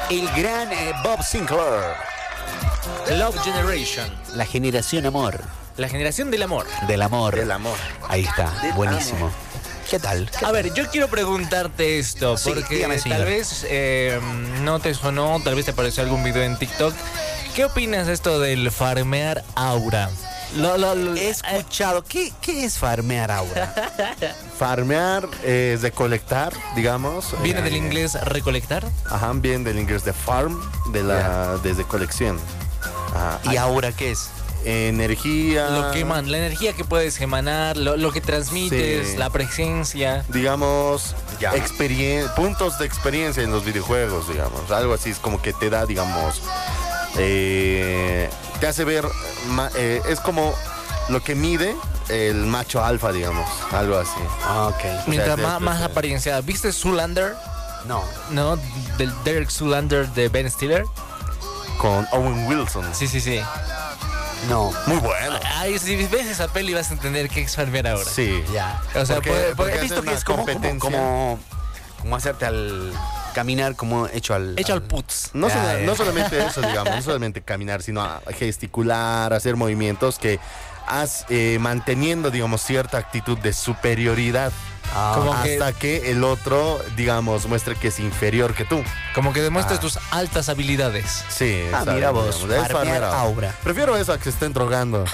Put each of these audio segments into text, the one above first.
El gran Bob Sinclair. Love Generation. La generación amor. La generación del amor. Del amor. Del amor. Ahí está, buenísimo. ¿Qué tal? A ver, yo quiero preguntarte esto, Sí, porque dígame, señor. tal vez no te sonó, tal vez te apareció algún video en TikTok. ¿Qué opinas de esto del farmear aura? He escuchado. ¿Qué es farmear ahora? Farmear es recolectar, digamos. ¿Viene del inglés recolectar? Ajá, viene del inglés de farm, desde colección. Ajá, ¿Y ahora qué es? energía. Lo que la energía que puedes emanar, lo que transmites, Sí. la presencia. Digamos, Ya. puntos de experiencia en los videojuegos, digamos. Algo así es como que te da, digamos, te hace ver, es como lo que mide el macho alfa, digamos, algo así. Ok. Mientras de- más apariencia. ¿Viste Zoolander? No. ¿No? Del Derek Zoolander de Ben Stiller. Con Owen Wilson. Sí. No. Muy bueno. Ay, si ves esa peli vas a entender qué es farmear ahora. Sí. Ya. O sea, Porque He visto hace que una es como competencia. hacerte al caminar como hecho al putz. No, Ya, no solamente eso, digamos, no solamente caminar, sino a gesticular, hacer movimientos que manteniendo, digamos, cierta actitud de superioridad. Como Hasta que el otro, digamos, muestre que es inferior que tú. Como que demuestres tus altas habilidades. Sí, mira vos, digamos, es farmear farmear aura. Prefiero eso a que se estén drogando.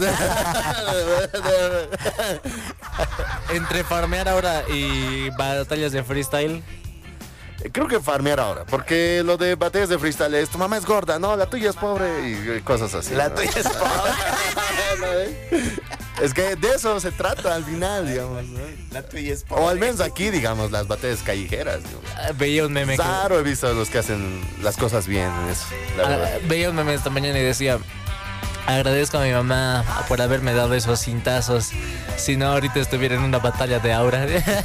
Entre farmear ahora y batallas de freestyle. Creo que farmear ahora, porque lo de batallas de freestyle es tu mamá es gorda, no, la tuya es pobre y cosas así. La ¿no? tuya es pobre. Es que de eso se trata al final, digamos, ¿no? La tuya es O al menos aquí, digamos, las batallas callejeras. Digamos. Veía un meme. Claro, he visto a los que hacen las cosas bien en eso, la verdad. Veía un meme esta mañana y decía: agradezco a mi mamá por haberme dado esos cintazos. Si no, ahorita estuviera en una batalla de aura.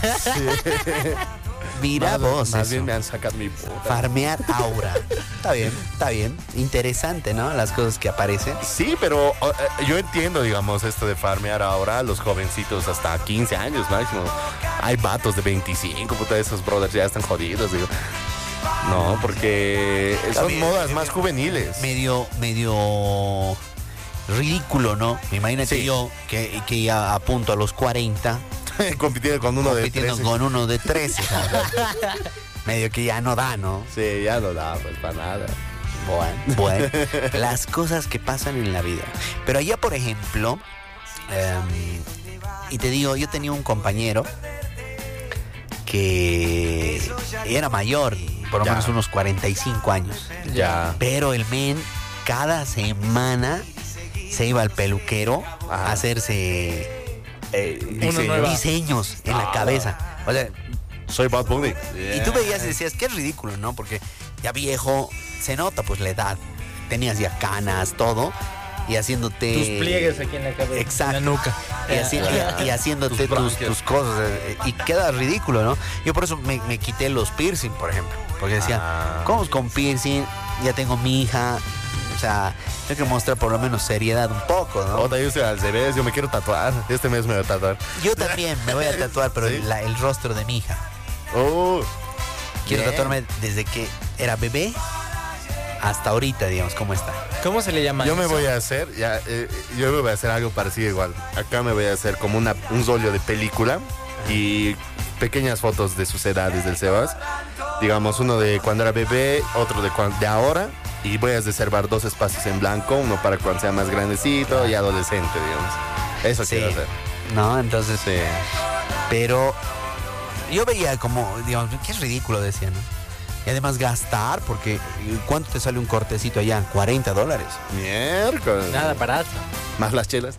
Mira vos Más eso. bien me han sacado mi puta. Farmear aura. Está bien. Interesante, ¿no? Las cosas que aparecen. Sí, pero yo entiendo, digamos, esto de farmear ahora a los jovencitos hasta 15 años máximo. Hay vatos de 25, puta, esos brothers ya están jodidos, digo. No, porque son bien, modas más juveniles. Medio ridículo, ¿no? Imagínate Sí. yo que ya apunto a los 40 Compitiendo con uno de compitiendo 13. con uno de 13. Medio que ya no da, ¿no? Sí, ya no da, pues, para nada. Bueno, las cosas que pasan en la vida. Pero allá, por ejemplo, y te digo, yo tenía un compañero que era mayor, por lo Ya. menos unos 45 años. Ya. Pero el men cada semana se iba al peluquero Ajá. a hacerse Diseño. diseños en la cabeza. O sea, Soy Bad Bunny. y tú veías y decías, qué ridículo, ¿no? Porque ya viejo, se nota pues la edad. Tenías ya canas, todo. Y haciéndote... Tus pliegues aquí en la cabeza. Exacto. En la nuca. Y haciéndote Tus bronquios. tus cosas. Y queda ridículo, ¿no? Yo por eso me quité los piercing, por ejemplo. Porque decía, ¿cómo con piercing? Ya tengo mi hija. O sea, tengo que mostrar por lo menos seriedad un poco, ¿no? Otra, yo soy al revés, yo me quiero tatuar. Este mes me voy a tatuar. Yo también me voy a tatuar, pero Sí. el rostro de mi hija. Oh, Quiero bien. tatuarme desde que era bebé hasta ahorita, digamos, cómo está. ¿Cómo se le llama? Yo me eso? voy a hacer, yo me voy a hacer algo parecido igual. Acá me voy a hacer como un rollo de película y pequeñas fotos de sus edades del Sebas. Digamos, uno de cuando era bebé, otro de ahora. Y voy a reservar 2 espacios en blanco, uno para cuando sea más grandecito y adolescente, digamos. Eso Sí. quiero hacer. ¿No? Entonces, Sí. pero yo veía como, digamos, qué ridículo decía, ¿no? Y además gastar, porque ¿cuánto te sale un cortecito allá? $40. Miércoles. Nada barato. Más las chelas.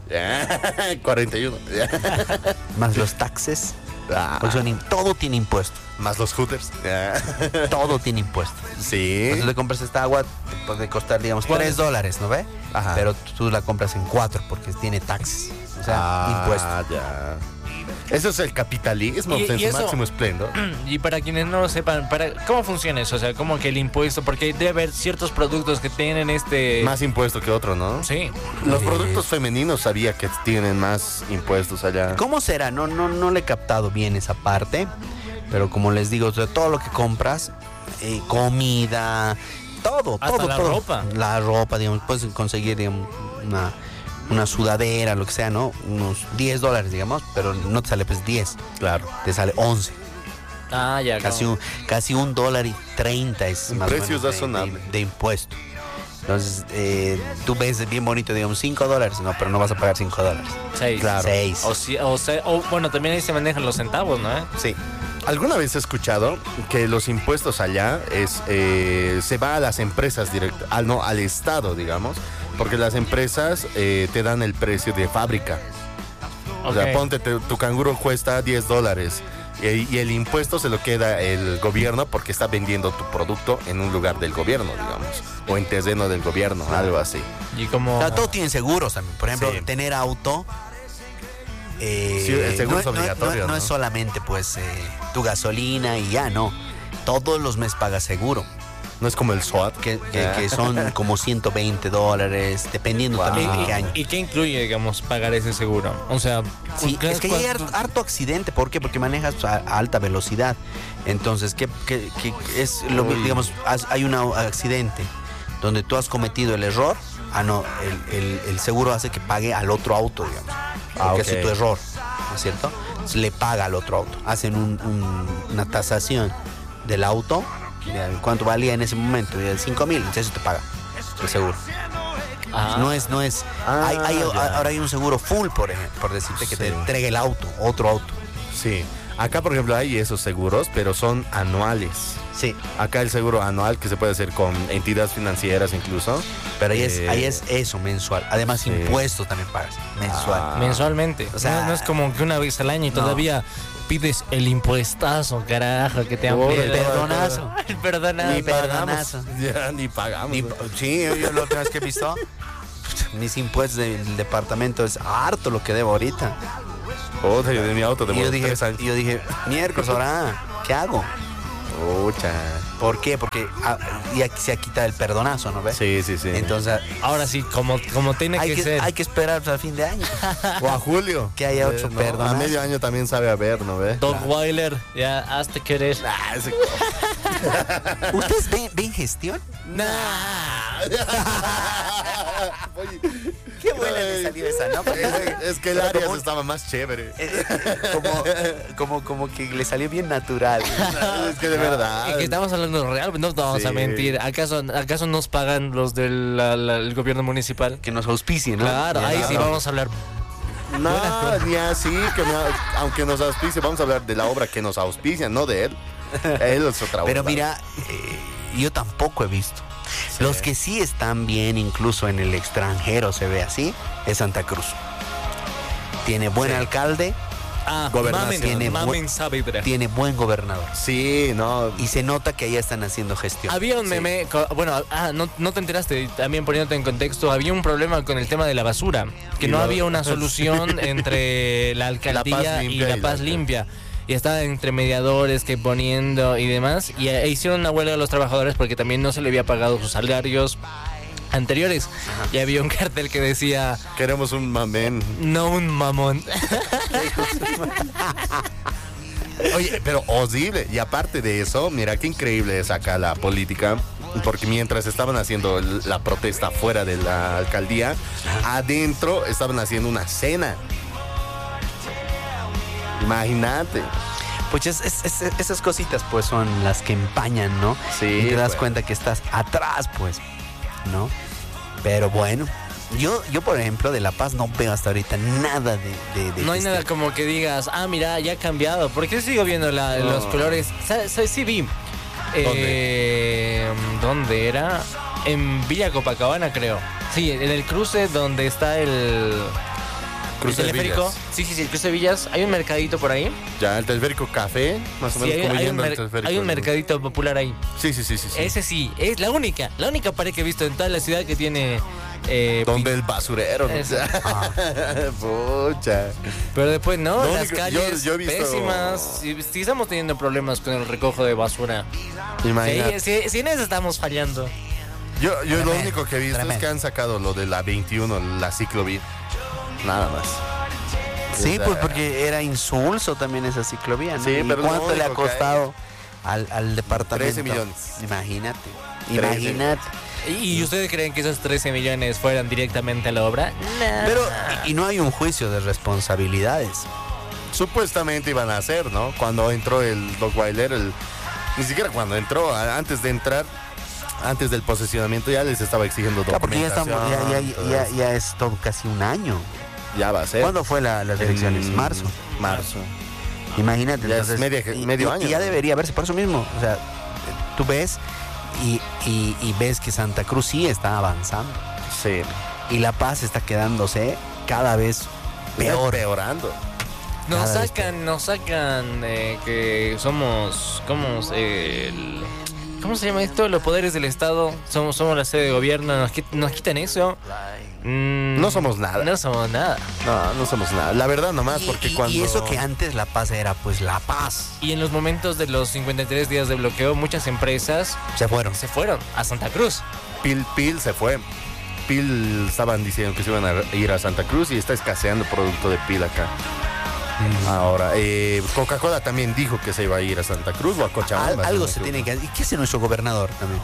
41. Más los taxes. Ah, Porque todo tiene impuesto. más los hooters. Todo tiene impuesto. Sí. Cuando le compras esta agua, te puede costar, digamos, $3, ¿no ve? Ajá. Pero tú la compras en 4 porque tiene taxes. O sea, impuestos. Ya. Eso es el capitalismo Y en su eso- máximo esplendor. Y para quienes no lo sepan, ¿cómo funciona eso? O sea, ¿cómo que el impuesto? Porque debe haber ciertos productos que tienen Más impuesto que otro, ¿no? Sí. Los productos femeninos sabía que tienen más impuestos allá. ¿Cómo será? No le he captado bien esa parte. Pero como les digo, o sea, todo lo que compras comida, todo, Hasta todo, la todo. ropa. La ropa, digamos, puedes conseguir, digamos, una sudadera, lo que sea, ¿no? Unos $10, digamos, pero no te sale pues 10, Claro. te sale 11. Ah, ya, Casi $1.30 es Un más o precio menos razonable. de impuesto. Entonces, tú ves bien bonito, digamos, $5, no, pero no vas a pagar $5. 6. Claro. 6. O bueno, también ahí se manejan los centavos, ¿no? Sí. ¿Alguna vez he escuchado que los impuestos allá se va a las empresas directo, al Estado, digamos? Porque las empresas te dan el precio de fábrica. O sea, Ok. ponte, tu canguro cuesta $10 y el impuesto se lo queda el gobierno porque está vendiendo tu producto en un lugar del gobierno, digamos, o en terreno del gobierno, algo así. Y como... O sea, todos tienen seguros también. Por ejemplo, Sí. tener auto. Sí, el seguro es obligatorio, No ¿no? es solamente pues tu gasolina y ya, no. Todos los meses pagas seguro. No es como el SWAT. Que son como $120, dependiendo Wow. también de qué año. ¿Y qué incluye, digamos, pagar ese seguro? O sea, Sí, es que hay harto accidente. ¿Por qué? Porque manejas a alta velocidad. Entonces, ¿qué es lo Uy. digamos? Hay un accidente donde tú has cometido el error. Ah, no, el seguro hace que pague al otro auto, digamos. Porque ok. es tu error, ¿no es cierto? Entonces, le paga al otro auto. Hacen una tasación del auto. ¿Cuánto valía en ese momento? De 5,000, entonces eso te paga el seguro. Ah. No es. Ah, ya. Ahora hay un seguro full, por ejemplo, por decirte que te Sí. entregue el auto, otro auto. Sí. Acá, por ejemplo, hay esos seguros, pero son anuales. Sí. Acá el seguro anual que se puede hacer con entidades financieras incluso. Pero ahí es eso, mensual. Además, Sí. impuestos también pagas, mensual. Ah. Mensualmente. O sea, no es como que una vez al año y no. todavía pides el impuestazo, carajo, que te Pobre, amplíe. El perdonazo. El perdonazo. Ni perdonazo. Ya, ni pagamos. Sí, yo la otra vez que he visto, mis impuestos del departamento es harto lo que debo ahorita. Joder, yo de mi auto Y yo demoró dije, 3 años. miércoles, ahora, ¿qué hago? Pucha. ¿Por qué? Porque ya se ha quitado el perdonazo, ¿no ves? Sí, sí, sí. Entonces, Ahora sí, como tiene que ser. hay que esperar hasta el fin de año. O a julio. Que haya 8 No, perdonazos. a medio año también sabe haber, ¿no ve? Dogweiler, ya hazte querer. Ah, ese- ¿Ustedes ven gestión? Oye, Qué buena le salió esa, ¿no? Porque es que el Pero Arias como- estaba más chévere. como que le salió bien natural. Es que de verdad. Y que estamos hablando de real, no vamos Sí. a mentir. ¿Acaso nos pagan los del gobierno municipal? Que nos auspicie, ¿no? Claro, ahí sí Claro. vamos a hablar. No, ni así, aunque nos auspicie, vamos a hablar de la obra que nos auspicia, no de él. Él es otra obra. Pero mira, yo tampoco he visto. Sí. Los que sí están bien, incluso en el extranjero se ve así, es Santa Cruz. Tiene buen Sí. alcalde, Ah, Gobernación. Tiene Mamen Saavedra. tiene buen gobernador. Sí, no. Y se nota que ahí están haciendo gestión. Había un Sí. meme, bueno, no te enteraste, también poniéndote en contexto, había un problema con el tema de la basura, que Y no no- había una solución entre la alcaldía y Limpia La y Paz la- Limpia. Y estaban entre mediadores que poniendo y demás, y hicieron una huelga a los trabajadores porque también no se le había pagado sus salarios anteriores. Y había un cartel que decía, Queremos un mamén. no un mamón. Oye, pero horrible. Y aparte de eso, mira qué increíble es acá la política. Porque mientras estaban haciendo la protesta fuera de la alcaldía, adentro estaban haciendo una cena. Imagínate. Pues esas cositas pues son las que empañan, ¿no? Sí, Y te das pues. cuenta que estás atrás, pues, ¿no? Pero bueno, yo por ejemplo, de La Paz no veo hasta ahorita nada de No hay nada gestión. como que digas, mira, ya ha cambiado. Porque sigo viendo los colores. Sí vi. ¿Dónde era? En Villa Copacabana, creo. Sí, en el cruce donde está el Cruce de teleférico. Villas. Sí, el cruce de Villas. Hay un mercadito por ahí. Ya, el teleférico café, más o Sí, menos como hay yendo al teleférico. un mercadito popular ahí. Sí. Ese sí, es la única pared que he visto en toda la ciudad que tiene. Donde el basurero. ¿no? Eso. Pucha. Pero después no, Lo las único- calles yo he visto- pésimas. Sí estamos teniendo problemas con el recojo de basura. Imagínate. Sí, en eso estamos fallando. Yo lo Tremendo, único que he visto es tremendo. que han sacado lo de la 21, la ciclovía. Nada más. Sí, pues porque era insulso también esa ciclovía, ¿no? Sí, ¿Y pero cuánto lo le ha único que costado al departamento. 13 millones. Imagínate. 13. Imagínate. ¿Y ustedes creen que esos 13 millones fueran directamente a la obra? No. Pero, y no hay un juicio de responsabilidades. Supuestamente iban a hacer, ¿no? Cuando entró el Dogweiler, ni siquiera cuando entró, antes de entrar, antes del posesionamiento ya les estaba exigiendo Claro, porque ya documentación. estamos, ya es todo casi un año. Ya va a ser. ¿Cuándo fue las elecciones? Marzo. Marzo. Imagínate. Ya es entonces, medio año. Y ya debería verse por eso mismo. O sea, tú ves y ves que Santa Cruz sí está avanzando. Sí. Y La Paz está quedándose cada vez peor. Peorando. Nos Cada vez sacan que somos ¿cómo se llama esto? Los poderes del Estado. Somos la sede de gobierno. Nos quitan eso. No somos nada. No somos nada. No somos nada. La verdad nomás, porque cuando... Y eso que antes La Paz era pues La Paz. Y en los momentos de los 53 días de bloqueo, muchas empresas Se fueron. se fueron a Santa Cruz. Pil se fue. Pil estaban diciendo que se iban a ir a Santa Cruz y está escaseando producto de Pil acá. Ahora, Coca-Cola también dijo que se iba a ir a Santa Cruz o a Cochabamba. Algo se tiene que hacer. ¿Y qué hace nuestro gobernador también?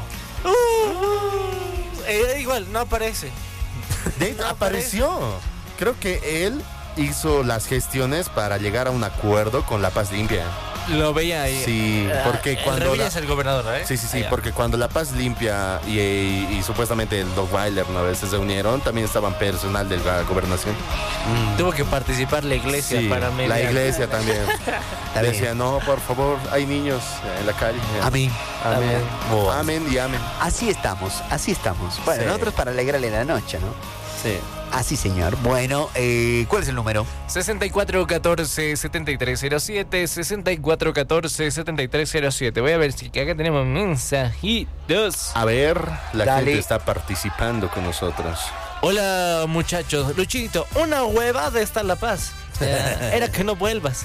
Igual, no aparece. Apareció. Creo que él hizo las gestiones para llegar a un acuerdo con La Paz Limpia. Lo veía ahí. Sí, porque cuando... Revilla es el gobernador, ¿eh? Sí, Allá. porque cuando La Paz Limpia y supuestamente el Dogweiler una vez se unieron, también estaban personal de la gobernación. Tuvo que participar la iglesia Sí, para mediar. la iglesia también. bien. Decía, no, por favor, hay niños en la calle. Amén. Amén. Bueno. Amén y amén. Así estamos, así estamos. Bueno, Sí. nosotros para alegrarle la noche, ¿no? Sí. Así, señor. Bueno, ¿cuál es el número? 6414-7307, 6414-7307. Voy a ver si acá tenemos mensajitos. A ver, la Dale. gente está participando con nosotros. Hola, muchachos. Luchito, una huevada está en La Paz. Era que no vuelvas.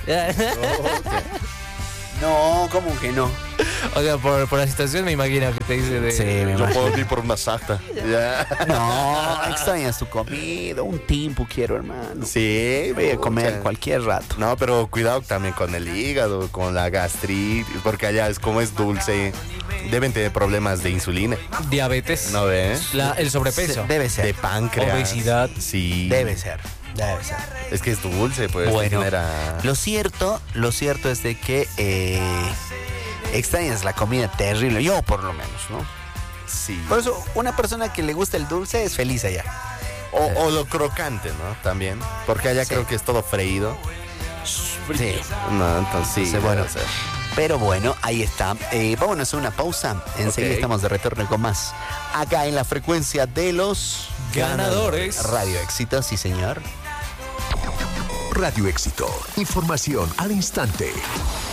No, ¿cómo que no? O sea, por la situación me imagino que te dice de... Sí, me Yo imagino. puedo ir por una sacta. Ya. No, extrañas tu comida, un tiempo quiero, hermano. Sí, Voy a comer pucha. cualquier rato. No, pero cuidado también con el hígado, con la gastritis, porque allá es como es dulce, deben tener problemas de insulina, Diabetes. ¿no ves? El sobrepeso. Debe ser. De páncreas. Obesidad. Sí. Debe ser. Debe ser. Es que es dulce, pues. Bueno, genera- lo cierto es de que extrañas la comida terrible. Yo por lo menos, ¿no? Sí. Por eso, una persona que le gusta el dulce es feliz allá. O lo crocante, ¿no? También. Porque allá Sí. creo que es todo freído. Sí. No, entonces sí. Sí, bueno. debe ser. Pero bueno, ahí está. Vámonos a una pausa. Enseguida Ok. estamos de retorno con más. Acá en la frecuencia de los Ganadores. Radio Éxito, sí señor. Radio Éxito. Información al instante.